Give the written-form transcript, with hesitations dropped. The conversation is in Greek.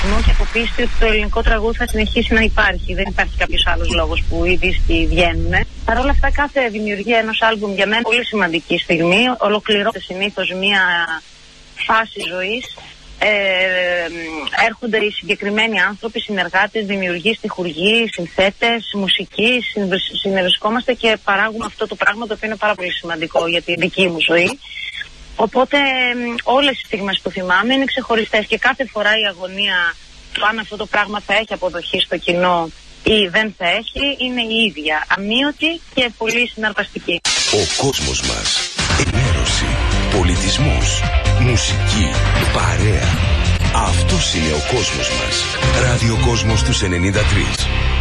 σεβασμό και από πίστη ότι το ελληνικό τραγούδι θα συνεχίσει να υπάρχει. Δεν υπάρχει κάποιος άλλος λόγος που οι δίσκοι βγαίνουν. Παρ' όλα αυτά, κάθε δημιουργία ενός άλμπουμ για μένα είναι πολύ σημαντική στιγμή. Ολοκληρώνεται συνήθως μία φάση ζωής. Έρχονται οι συγκεκριμένοι άνθρωποι, συνεργάτες, δημιουργοί, στιχουργοί, συνθέτες, μουσικοί, συνευρισκόμαστε και παράγουμε αυτό το πράγμα, το οποίο είναι πάρα πολύ σημαντικό για τη δική μου ζωή. Οπότε όλες οι στιγμές που θυμάμαι είναι ξεχωριστές και κάθε φορά η αγωνία του αν αυτό το πράγμα θα έχει αποδοχή στο κοινό ή δεν θα έχει είναι η ίδια, αμείωτη και πολύ συναρπαστική. Ο κόσμος μας, ενέρωση, πολιτισμός, μουσική, παρέα. Αυτός είναι ο κόσμος μας. Ραδιοκόσμος τους 93.